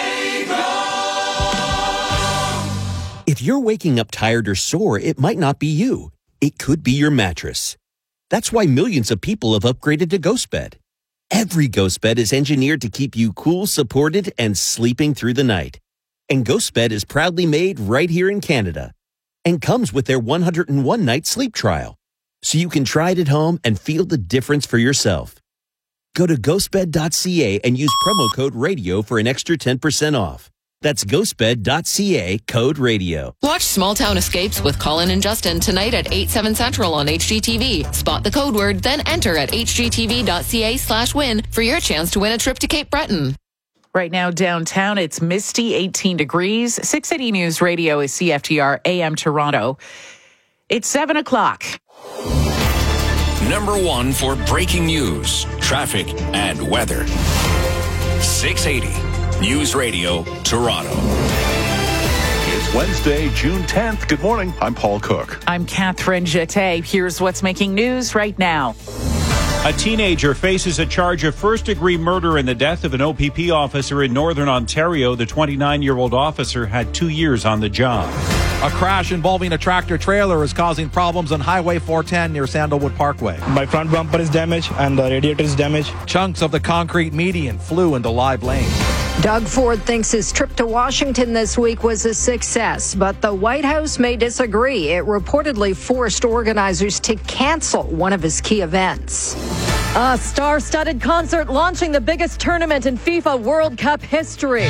If you're waking up tired or sore, it might not be you. It could be your mattress. That's why millions of people have upgraded to GhostBed. Every GhostBed is engineered to keep you cool, supported, and sleeping through the night. And GhostBed is proudly made right here in Canada and comes with their one hundred one night sleep trial, so you can try it at home and feel the difference for yourself. Go to ghostbed dot c a and use promo code RADIO for an extra ten percent off. That's ghostbed dot c a, code radio. Watch Small Town Escapes with Colin and Justin tonight at eight, seven Central on H G T V. Spot the code word, then enter at hgtv.ca slash win for your chance to win a trip to Cape Breton. Right now downtown, it's misty, eighteen degrees. six eighty News Radio is C F T R A M Toronto. It's seven o'clock. Number one for breaking news, traffic, and weather. six eighty News Radio, Toronto. It's Wednesday, June tenth. Good morning. I'm Paul Cook. I'm Catherine Jeté. Here's what's making news right now. A teenager faces a charge of first-degree murder in the death of an O P P officer in Northern Ontario. The twenty-nine-year-old officer had two years on the job. A crash involving a tractor-trailer is causing problems on Highway four ten near Sandalwood Parkway. My front bumper is damaged and the radiator is damaged. Chunks of the concrete median flew into live lanes. Doug Ford thinks his trip to Washington this week was a success, but the White House may disagree. It reportedly forced organizers to cancel one of his key events. A star-studded concert launching the biggest tournament in FIFA World Cup history.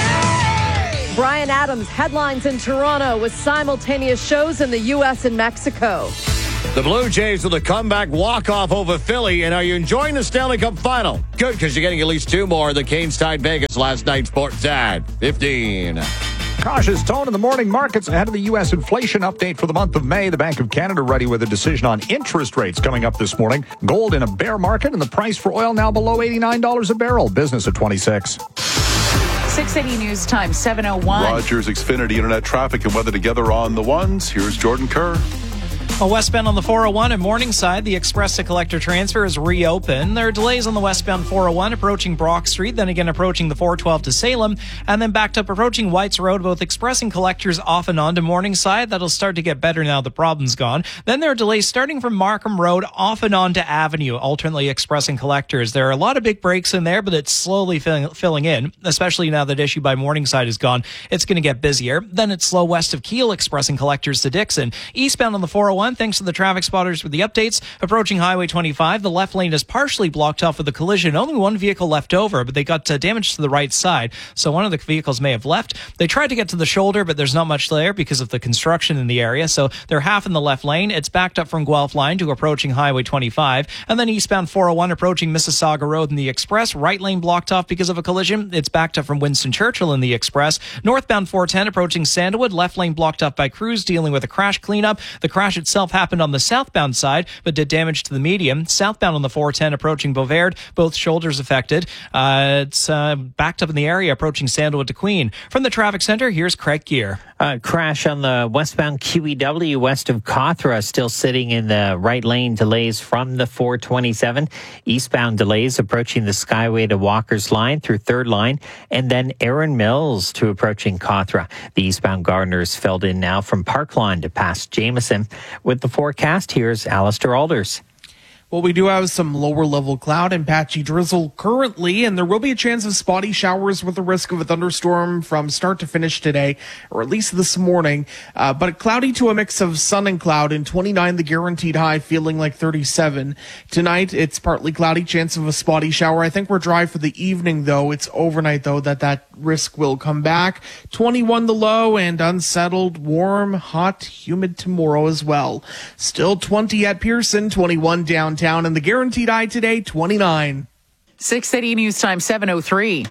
Bryan Adams headlines in Toronto with simultaneous shows in the U S and Mexico. The Blue Jays with a comeback walk-off over Philly. And are you enjoying the Stanley Cup Final? Good, because you're getting at least two more. The Canes tied Vegas last night. Sportsnet fifteen. Cautious tone in the morning markets ahead of the U S inflation update for the month of May. The Bank of Canada ready with a decision on interest rates coming up this morning. Gold in a bear market and the price for oil now below eighty-nine dollars a barrel. Business at twenty-six. six eighty News Time, seven oh one. Rogers Xfinity Internet traffic and weather together on the ones. Here's Jordan Kerr. Well, westbound on the four oh one at Morningside, the express to collector transfer is reopened. There are delays on the westbound four oh one approaching Brock Street, then again approaching the four twelve to Salem, and then backed up approaching Whites Road, both express and collectors off and on to Morningside. That'll start to get better now the problem's gone. Then there are delays starting from Markham Road off and on to Avenue, alternately express and collectors. There are a lot of big breaks in there, but it's slowly filling, filling in, especially now that issue by Morningside is gone. It's going to get busier. Then it's slow west of Keele, express and collectors to Dixon. Eastbound on the four oh one, thanks to the traffic spotters with the updates. Approaching Highway twenty-five, the left lane is partially blocked off with a collision. Only one vehicle left over, but they got uh, damage to the right side, so one of the vehicles may have left. They tried to get to the shoulder, but there's not much there because of the construction in the area, so they're half in the left lane. It's backed up from Guelph line to approaching Highway twenty-five, and then eastbound four oh one approaching Mississauga Road in the express. Right lane blocked off because of a collision. It's backed up from Winston Churchill in the express. Northbound four ten approaching Sandalwood. Left lane blocked up by crews dealing with a crash cleanup. The crash itself happened on the southbound side, but did damage to the medium. Southbound on the four ten approaching Beauvard, both shoulders affected. Uh, it's uh, backed up in the area approaching Sandalwood to Queen. From the traffic center, here's Craig Gear. Uh, crash on the westbound Q E W west of Cawthra, still sitting in the right lane. Delays from the four twenty-seven. Eastbound delays approaching the Skyway to Walker's line through third line, and then Erin Mills to approaching Cawthra. The eastbound Gardner's filled in now from Parklawn to past Jameson. With the forecast, here's Alistair Alders. Well, we do have some lower level cloud and patchy drizzle currently, and there will be a chance of spotty showers with the risk of a thunderstorm from start to finish today, or at least this morning. Uh, but cloudy to a mix of sun and cloud, and twenty-nine the guaranteed high, feeling like thirty-seven. Tonight, it's partly cloudy, chance of a spotty shower. I think we're dry for the evening, though. It's overnight, though, that that risk will come back. twenty-one the low, and unsettled, warm, hot, humid tomorrow as well. Still twenty at Pearson, twenty-one down. Down and the guaranteed high today, twenty-nine. six eighty News Time, seven oh three.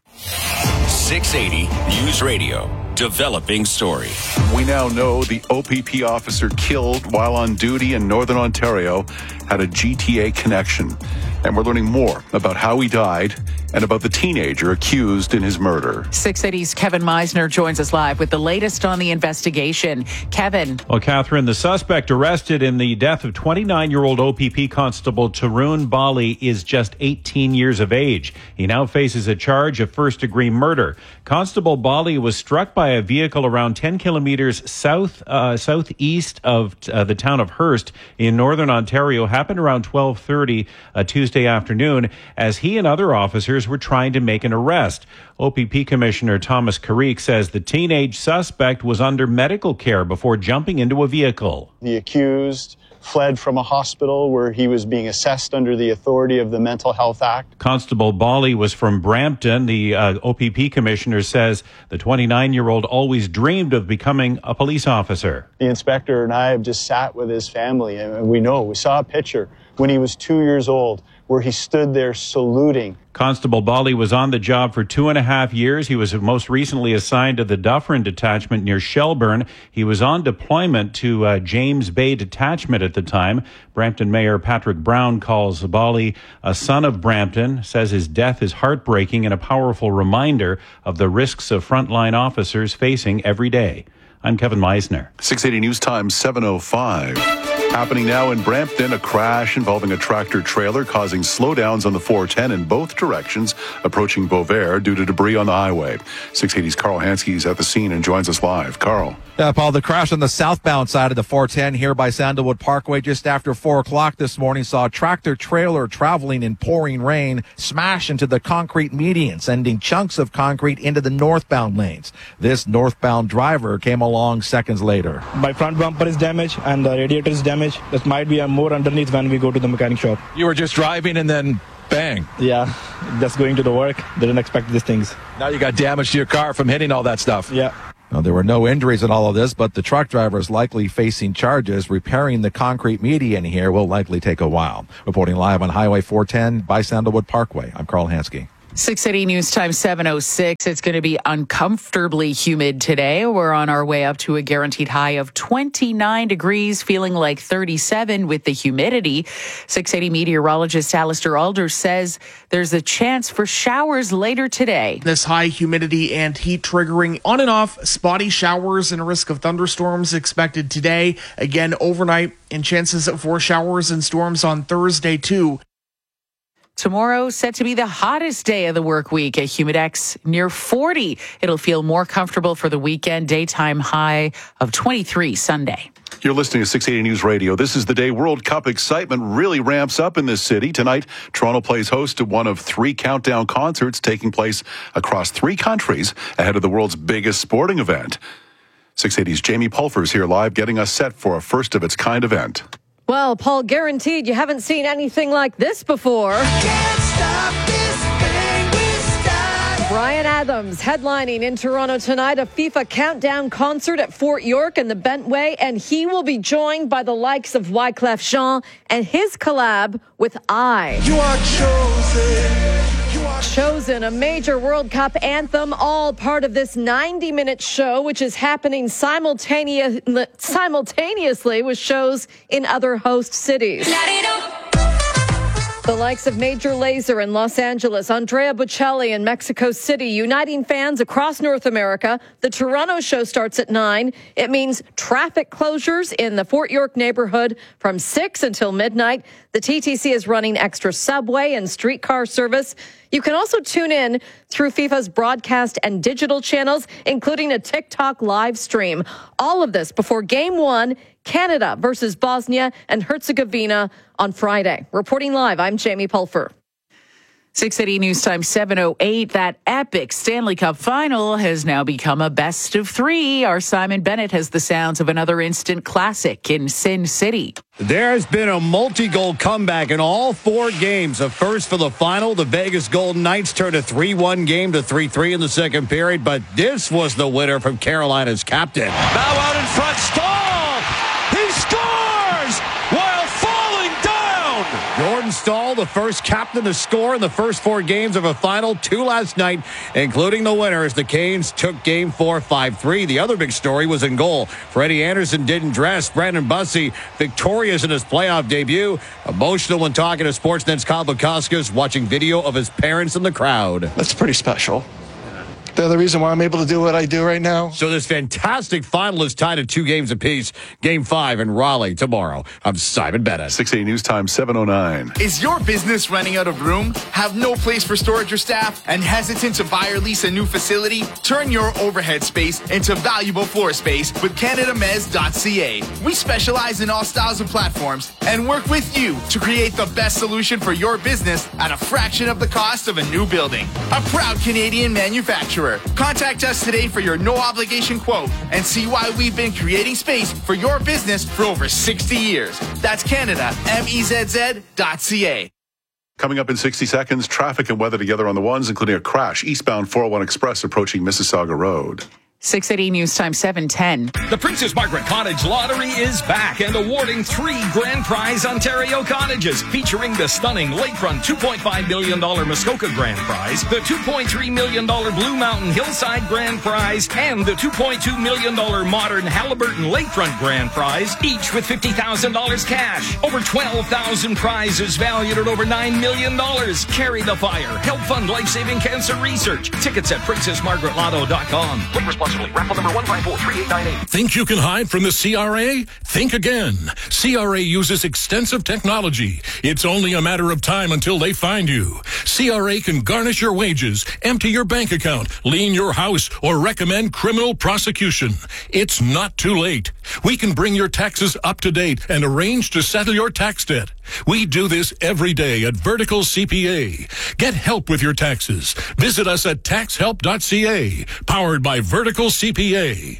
six eighty News Radio. Developing story. We now know the O P P officer killed while on duty in Northern Ontario had a G T A connection. And we're learning more about how he died and about the teenager accused in his murder. six eighty's Kevin Meisner joins us live with the latest on the investigation. Kevin. Well, Catherine, the suspect arrested in the death of twenty-nine-year-old O P P Constable Tarun Bali is just eighteen years of age. He now faces a charge of first-degree murder. Constable Bali was struck by a vehicle around ten kilometers south, uh, southeast of uh, the town of Hearst in Northern Ontario. Happened around twelve thirty uh, Tuesday afternoon as he and other officers were trying to make an arrest. O P P Commissioner Thomas Carrick says the teenage suspect was under medical care before jumping into a vehicle. The accused fled from a hospital where he was being assessed under the authority of the Mental Health Act. Constable Bali was from Brampton. The uh, O P P commissioner says the twenty-nine-year-old always dreamed of becoming a police officer. The inspector and I have just sat with his family, and we know, we saw a picture when he was two years old where he stood there saluting. Constable Bali was on the job for two and a half years. He was most recently assigned to the Dufferin Detachment near Shelburne. He was on deployment to uh, James Bay Detachment at the time. Brampton Mayor Patrick Brown calls Bali a son of Brampton, says his death is heartbreaking and a powerful reminder of the risks of frontline officers facing every day. I'm Kevin Meisner. six eighty News Time, seven oh five. Happening now in Brampton, a crash involving a tractor trailer causing slowdowns on the four ten in both directions approaching Beauvais due to debris on the highway. six eighty's Carl Hansky is at the scene and joins us live. Carl. Yeah, Paul, the crash on the southbound side of the four ten here by Sandalwood Parkway just after four o'clock this morning saw a tractor trailer traveling in pouring rain smash into the concrete median, sending chunks of concrete into the northbound lanes. This northbound driver came along seconds later. My front bumper is damaged and the radiator is damaged. That might be a more underneath when we go to the mechanic shop. You were just driving and then bang. Yeah, just going to the work. Didn't expect these things. Now you got damage to your car from hitting all that stuff. Yeah. Now, there were no injuries in all of this, but the truck driver is likely facing charges. Repairing the concrete median here will likely take a while. Reporting live on Highway four ten by Sandalwood Parkway, I'm Carl Hansky. six eighty News Time seven oh six. It's going to be uncomfortably humid today. We're on our way up to a guaranteed high of twenty-nine degrees, feeling like thirty-seven with the humidity. six eighty meteorologist Alistair Alder says there's a chance for showers later today. This high humidity and heat triggering on and off spotty showers and a risk of thunderstorms expected today. Again, overnight, and chances for showers and storms on Thursday too. Tomorrow set to be the hottest day of the work week at Humidex near forty. It'll feel more comfortable for the weekend. Daytime high of twenty-three Sunday. You're listening to six eighty News Radio. This is the day World Cup excitement really ramps up in this city. Tonight, Toronto plays host to one of three countdown concerts taking place across three countries ahead of the world's biggest sporting event. six eighty's Jamie Pulfer is here live getting us set for a first-of-its-kind event. Well, Paul, guaranteed you haven't seen anything like this before. Can't stop this thing we started. Bryan Adams headlining in Toronto tonight, a FIFA countdown concert at Fort York and the Bentway, and he will be joined by the likes of Wyclef Jean and his collab with I. You are chosen. Chosen, a major World Cup anthem, all part of this ninety-minute show, which is happening simultaneous, simultaneously with shows in other host cities. The likes of Major Lazer in Los Angeles, Andrea Bocelli in Mexico City, uniting fans across North America. The Toronto show starts at nine. It means traffic closures in the Fort York neighborhood from six until midnight. The T T C is running extra subway and streetcar service. You can also tune in through FIFA's broadcast and digital channels, including a TikTok live stream. All of this before Game One, Canada versus Bosnia and Herzegovina on Friday. Reporting live, I'm Jamie Pulfer. six eighty News Time seven oh eight. That epic Stanley Cup final has now become a best of three. Our Simon Bennett has the sounds of another instant classic in Sin City. There has been a multi-goal comeback in all four games. A first for the final. The Vegas Golden Knights turned a three one game to three three in the second period, but this was the winner from Carolina's captain. Now out in front, Stahl! He scores while falling down! Jordan Stahl, the first captain to score in the first four games of a final, two last night, including the winner as the Canes took game four five three. The other big story was in goal. Freddie Anderson didn't dress. Brandon Bussey victorious in his playoff debut. Emotional when talking to Sportsnet's Kyle Bukauskas, watching video of his parents in the crowd. That's pretty special. They're the reason why I'm able to do what I do right now. So this fantastic final is tied at two games apiece. Game five in Raleigh tomorrow. I'm Simon Bennett. six eighty News Time seven oh nine. Is your business running out of room? Have no place for storage or staff? And hesitant to buy or lease a new facility? Turn your overhead space into valuable floor space with Canada Mez dot C A. We specialize in all styles of platforms and work with you to create the best solution for your business at a fraction of the cost of a new building. A proud Canadian manufacturer. Contact us today for your no-obligation quote and see why we've been creating space for your business for over sixty years. That's Canada M E Z Z dot C A. Coming up in sixty seconds, traffic and weather together on the ones, including a crash eastbound four oh one Express approaching Mississauga Road. six eighty News Time seven ten. The Princess Margaret Cottage Lottery is back and awarding three grand prize Ontario cottages, featuring the stunning lakefront two point five million dollars Muskoka grand prize, the two point three million dollars Blue Mountain Hillside grand prize, and the two point two million dollars modern Halliburton lakefront grand prize, each with fifty thousand dollars cash. Over twelve thousand prizes valued at over nine million dollars. Carry the fire. Help fund life-saving cancer research. Tickets at princess margaret lotto dot com. Play responsibly. exclusively. Raffle number one five four three eight nine eight. Think you can hide from the C R A? Think again. C R A uses extensive technology. It's only a matter of time until they find you. C R A can garnish your wages, empty your bank account, lien your house, or recommend criminal prosecution. It's not too late. We can bring your taxes up to date and arrange to settle your tax debt. We do this every day at Vertical C P A. Get help with your taxes. Visit us at tax help dot c a. Powered by Vertical C P A.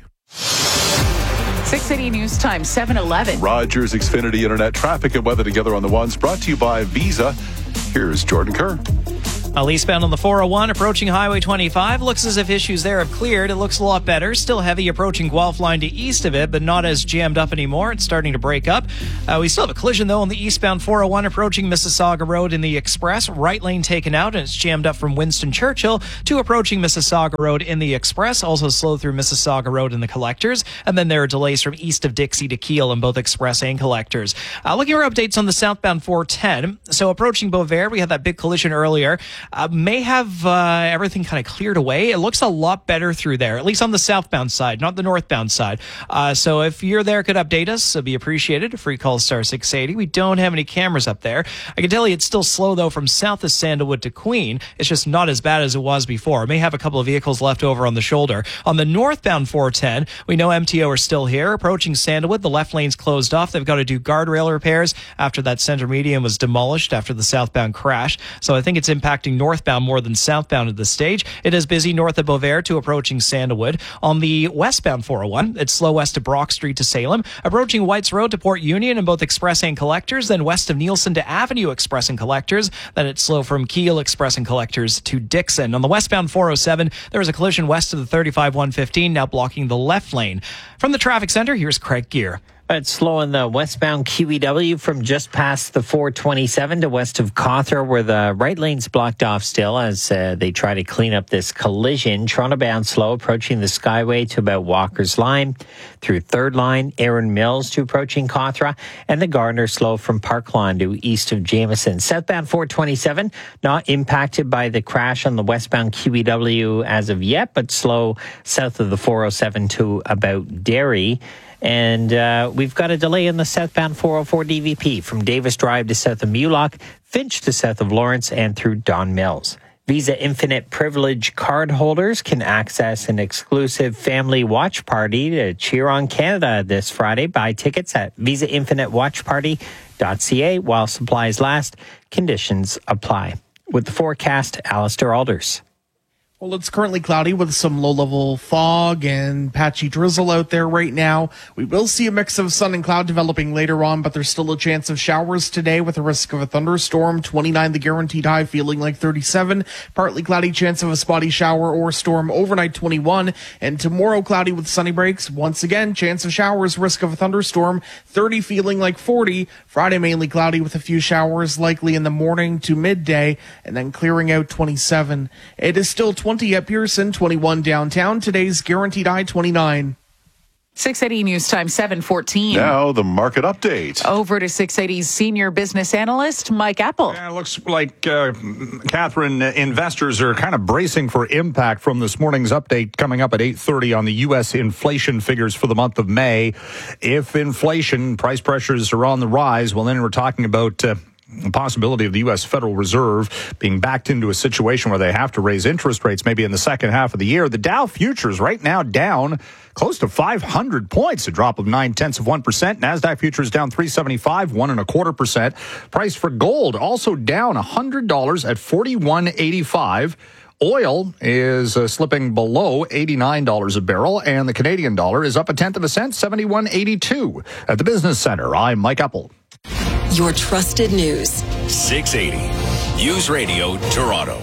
six eighty News Time, seven eleven. Rogers Xfinity Internet traffic and weather together on the ones brought to you by Visa. Here's Jordan Kerr. Uh, eastbound on the four oh one, approaching Highway twenty-five. Looks as if issues there have cleared. It looks a lot better. Still heavy approaching Guelph line to east of it, but not as jammed up anymore. It's starting to break up. Uh, we still have a collision, though, on the eastbound four oh one, approaching Mississauga Road in the Express. Right lane taken out, and it's jammed up from Winston Churchill to approaching Mississauga Road in the Express. Also slow through Mississauga Road in the Collectors. And then there are delays from east of Dixie to Kiel in both Express and Collectors. Uh, looking for updates on the southbound four ten. So approaching Beauvais, we had that big collision earlier. Uh, may have uh, everything kind of cleared away. It looks a lot better through there, at least on the southbound side, not the northbound side. Uh, so if you're there, could update us. It'd be appreciated. Free call star six eighty. We don't have any cameras up there. I can tell you it's still slow, though, from south of Sandalwood to Queen. It's just not as bad as it was before. It may have a couple of vehicles left over on the shoulder. On the northbound four ten, we know M T O are still here. Approaching Sandalwood, the left lane's closed off. They've got to do guardrail repairs after that center median was demolished after the southbound crash. So I think it's impacting northbound more than southbound at this stage. It is busy north of Beauvais to approaching Sandalwood. On the westbound four oh one, it's slow west of Brock Street to Salem, approaching Whites Road to Port Union in both Express and Collectors, then west of Nielsen to Avenue Express and Collectors, then it's slow from Kiel Express and Collectors to Dixon. On the westbound four oh seven, there was a collision west of the thirty-five one fifteen, now blocking the left lane. From the traffic center, here's Craig Gear. It's slow in the westbound Q E W from just past the four twenty-seven to west of Cawthra, where the right lane's blocked off still as uh, they try to clean up this collision. Toronto bound slow approaching the Skyway to about Walker's Line, through Third Line, Erin Mills to approaching Cawthra, and the Gardner slow from Parklawn to east of Jameson. Southbound four twenty-seven, not impacted by the crash on the westbound Q E W as of yet, but slow south of the four oh seven to about Derry. And uh, we've got a delay in the southbound four oh four D V P from Davis Drive to south of Mulock, Finch to south of Lawrence, and through Don Mills. Visa Infinite Privilege card holders can access an exclusive family watch party to cheer on Canada this Friday. Buy tickets at visa infinite watch party dot c a while supplies last. Conditions apply. With the forecast, Alistair Alders. Well, it's currently cloudy with some low-level fog and patchy drizzle out there right now. We will see a mix of sun and cloud developing later on, but there's still a chance of showers today with a risk of a thunderstorm. twenty-nine the guaranteed high, feeling like thirty-seven. Partly cloudy, chance of a spotty shower or storm overnight, twenty-one. And tomorrow, cloudy with sunny breaks. Once again, chance of showers, risk of a thunderstorm, thirty, feeling like forty. Friday, mainly cloudy with a few showers, likely in the morning to midday, and then clearing out, twenty-seven. It is still twenty at Pearson, twenty-one downtown. Today's guaranteed high, twenty-nine. six eighty News Time, seven fourteen. Now the market update. Over to six eighty's senior business analyst, Mike Apple. Yeah, it looks like, uh, Catherine, uh, investors are kind of bracing for impact from this morning's update coming up at eight thirty on the U S inflation figures for the month of May. If inflation, price pressures are on the rise, well, then we're talking about Uh, the possibility of the U S Federal Reserve being backed into a situation where they have to raise interest rates maybe in the second half of the year. The Dow futures right now down close to five hundred points, a drop of nine tenths of one percent. NASDAQ futures down three seventy-five, one and a quarter percent. Price for gold also down one hundred dollars at forty-one eighty-five. Oil is uh, slipping below eighty-nine dollars a barrel, and the Canadian dollar is up a tenth of a cent, seventy-one eighty-two. At the Business Center, I'm Mike Apple. Your trusted news. six eighty News Radio Toronto.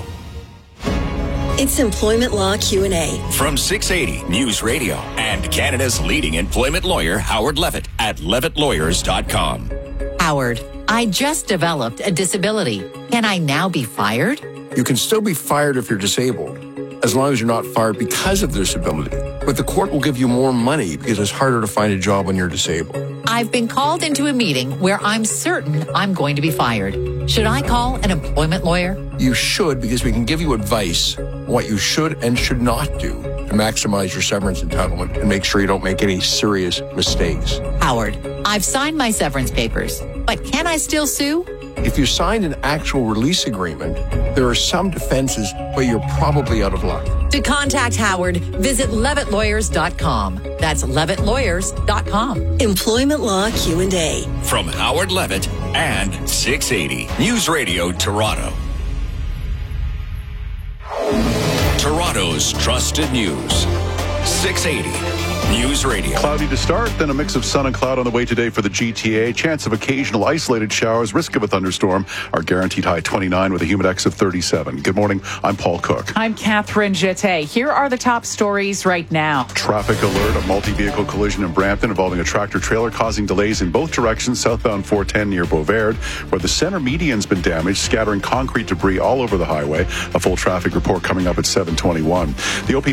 It's Employment Law Q and A. From six eighty News Radio and Canada's leading employment lawyer, Howard Levitt, at levitt lawyers dot com. Howard, I just developed a disability. Can I now be fired? You can still be fired if you're disabled, as long as you're not fired because of the disability. But the court will give you more money because it's harder to find a job when you're disabled. I've been called into a meeting where I'm certain I'm going to be fired. Should I call an employment lawyer? You should, because we can give you advice on what you should and should not do to to maximize your severance entitlement and make sure you don't make any serious mistakes. Howard, I've signed my severance papers, but can I still sue? If you signed an actual release agreement, there are some defenses, but you're probably out of luck. To contact Howard, visit levitt lawyers dot com. That's levitt lawyers dot com. Employment Law Q and A. From Howard Levitt and six eighty News Radio Toronto. Toronto's trusted news. six eighty News Radio. Cloudy to start, then a mix of sun and cloud on the way today for the G T A. Chance of occasional isolated showers, risk of a thunderstorm. Our guaranteed high twenty-nine with a humidex of thirty-seven. Good morning. I'm Paul Cook. I'm Catherine Jette. Here are the top stories right now. Traffic alert, a multi-vehicle collision in Brampton involving a tractor-trailer causing delays in both directions, southbound four ten near Beauvert, where the center median's been damaged, scattering concrete debris all over the highway. A full traffic report coming up at seven twenty-one. The O P